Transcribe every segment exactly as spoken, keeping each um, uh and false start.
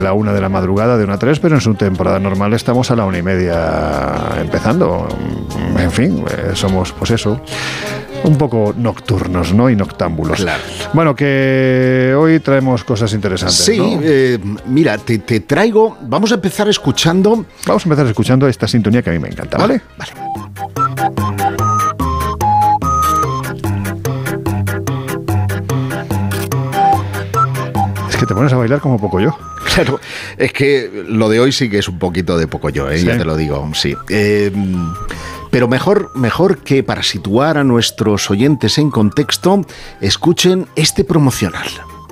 la una de la madrugada, de una a tres, pero en su temporada normal estamos a la una y media empezando. En fin, eh, somos, pues eso, un poco nocturnos, ¿no? Y noctámbulos. Claro. Bueno, que hoy traemos cosas interesantes, Sí, ¿no? eh, mira, te, te traigo... Vamos a empezar escuchando... Vamos a empezar escuchando esta sintonía que a mí me encanta, ¿vale? Ah, vale. Es que te pones a bailar como poco yo. Claro, es que lo de hoy sí que es un poquito de poco yo, ¿eh? Sí. Ya te lo digo, sí. Eh, pero mejor, mejor que para situar a nuestros oyentes en contexto, escuchen este promocional.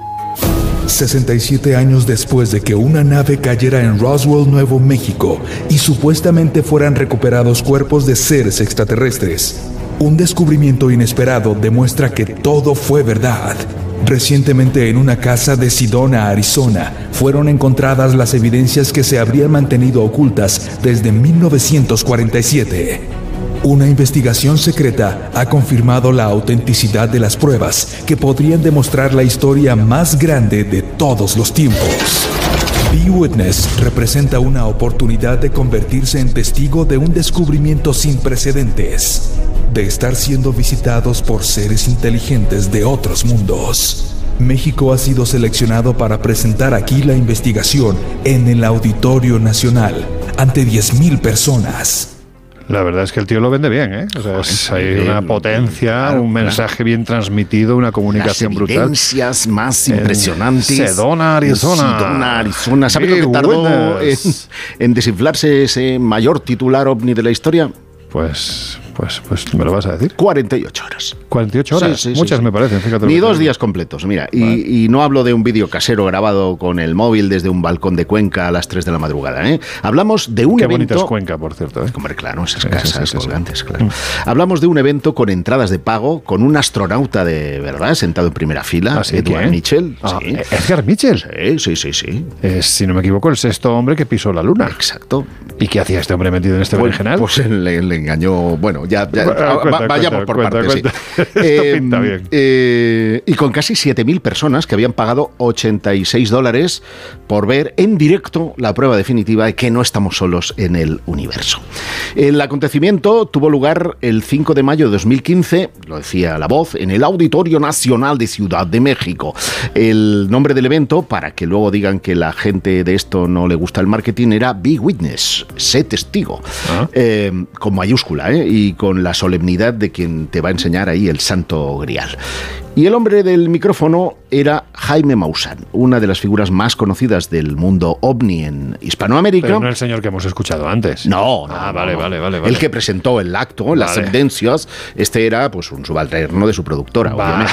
sesenta y siete años después de que una nave cayera en Roswell, Nuevo México, y supuestamente fueran recuperados cuerpos de seres extraterrestres, un descubrimiento inesperado demuestra que todo fue verdad. Recientemente en una casa de Sedona, Arizona, fueron encontradas las evidencias que se habrían mantenido ocultas desde mil novecientos cuarenta y siete. Una investigación secreta ha confirmado la autenticidad de las pruebas que podrían demostrar la historia más grande de todos los tiempos. Be Witness representa una oportunidad de convertirse en testigo de un descubrimiento sin precedentes, de estar siendo visitados por seres inteligentes de otros mundos. México ha sido seleccionado para presentar aquí la investigación en el Auditorio Nacional, ante diez mil personas. La verdad es que el tío lo vende bien, ¿eh? O sea, es, hay bien, una potencia, claro, un mensaje bien transmitido, una comunicación Las brutal. evidencias más impresionantes. Sedona, Arizona. Sedona, Arizona. ¿Sabes Qué lo que tardó en, buenas. en desinflarse ese mayor titular ovni de la historia? Pues, pues, pues, ¿me lo vas a decir? cuarenta y ocho horas. cuarenta y ocho horas. Sí, sí, Muchas sí, me sí. parecen, fíjate. Ni lo que dos te días digo. completos, mira. Y, Vale. y no hablo de un vídeo casero grabado con el móvil desde un balcón de Cuenca a las tres de la madrugada, ¿eh? Hablamos de un Qué evento... bonita es Cuenca, por cierto, ¿eh? Hombre, claro, esas Sí, sí, casas sí, sí, sí. colgantes, claro. Hablamos de un evento con entradas de pago, con un astronauta de verdad sentado en primera fila, ¿Ah, sí? Edward ¿Quién? Mitchell. Ah, Sí. Edgar Mitchell. Sí, sí, sí, sí. Es, si no me equivoco, el sexto hombre que pisó la luna. Exacto. ¿Y qué hacía este hombre metido en este Pues, berenjenal? pues le, le engañó. Bueno, ya, ya Bueno, va- cuenta, vayamos cuenta, por cuenta, partes. cuenta. Sí. Esto pinta bien. eh, y con casi siete mil personas que habían pagado ochenta y seis dólares por ver en directo la prueba definitiva de que no estamos solos en el universo. El acontecimiento tuvo lugar el cinco de mayo de dos mil quince, lo decía La Voz, en el Auditorio Nacional de Ciudad de México. El nombre del evento, para que luego digan que la gente de esto no le gusta el marketing, era Be Witness, sé testigo. Ah. Eh, con mayúscula, ¿eh? Y con la solemnidad de quien te va a enseñar ahí el santo grial. Y el hombre del micrófono era Jaime Maussan, una de las figuras más conocidas del mundo ovni en Hispanoamérica. Pero no el señor que hemos escuchado antes. No, no, Ah, no, vale, no. vale, vale, vale. El que presentó el acto, las Vale. evidencias, este era pues un subalterno de su productora, Va. obviamente.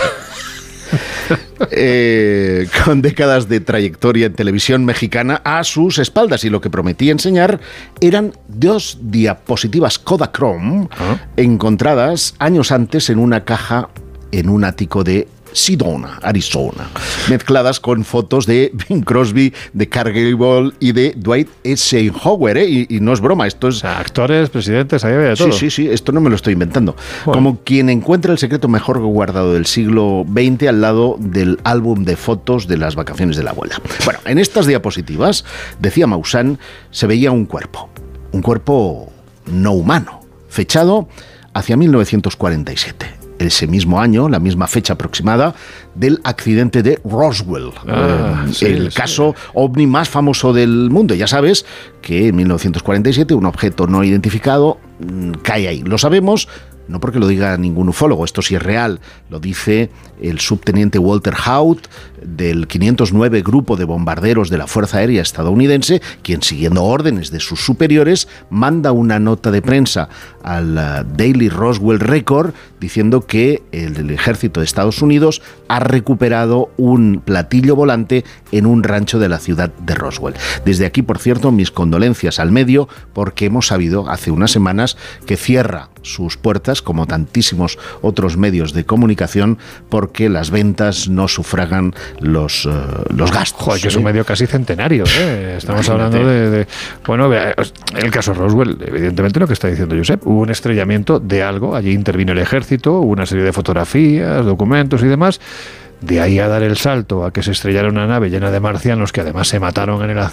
Eh, con décadas de trayectoria en televisión mexicana a sus espaldas, y lo que prometía enseñar eran dos diapositivas Kodachrome Ah. encontradas años antes en una caja en un ático de Sedona, Arizona, mezcladas con fotos de Bing Crosby, de Clark Gable y de Dwight Eisenhower, ¿eh? y, y no es broma, esto es... O sea, actores, presidentes, ahí había de Sí, todo. sí, sí, esto no me lo estoy inventando. Joder. Como quien encuentra el secreto mejor guardado del siglo veinte al lado del álbum de fotos de las vacaciones de la abuela. Bueno, en estas diapositivas, decía Maussan, se veía un cuerpo, un cuerpo no humano, fechado hacia mil novecientos cuarenta y siete. Ese mismo año, la misma fecha aproximada del accidente de Roswell, Ah, eh, sí, el sí. caso ovni más famoso del mundo. Ya sabes que en mil novecientos cuarenta y siete un objeto no identificado mm, cae ahí. Lo sabemos, no porque lo diga ningún ufólogo, esto sí es real, lo dice el subteniente Walter Haut del quinientos nueve Grupo de Bombarderos de la Fuerza Aérea Estadounidense, quien, siguiendo órdenes de sus superiores, manda una nota de prensa al uh, Daily Roswell Record diciendo que el, el ejército de Estados Unidos ha recuperado un platillo volante en un rancho de la ciudad de Roswell. Desde aquí, por cierto, mis condolencias al medio, porque hemos sabido hace unas semanas que cierra sus puertas, como tantísimos otros medios de comunicación, porque las ventas no sufragan los, uh, los gastos. Joder, que es ¿eh? un medio casi centenario, ¿eh? Estamos Imagínate. hablando de, de... Bueno, vea, el caso Roswell, evidentemente lo que está diciendo Josep, hubo un estrellamiento de algo, allí intervino el ejército, hubo una serie de fotografías, documentos y demás. De ahí a dar el salto a que se estrellara una nave llena de marcianos que además se mataron en el